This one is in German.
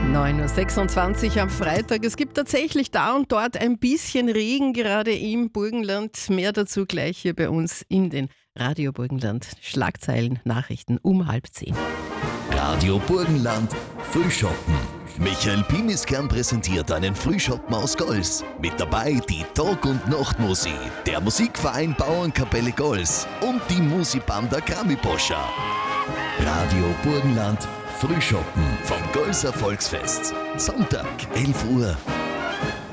9.26 Uhr am Freitag. Es gibt tatsächlich da und dort ein bisschen Regen, gerade im Burgenland. Mehr dazu gleich hier bei uns in den Radio Burgenland. Schlagzeilen, Nachrichten um 9:30. Radio Burgenland, Frühschoppen. Michael Pimiskern präsentiert einen Frühschoppen aus Gols. Mit dabei die Tag- und Nachtmusik, der Musikverein Bauernkapelle Gols und die Musibanda Grammy-Boscha. Radio Burgenland, Frühschoppen vom Golser Volksfest. Sonntag, 11 Uhr.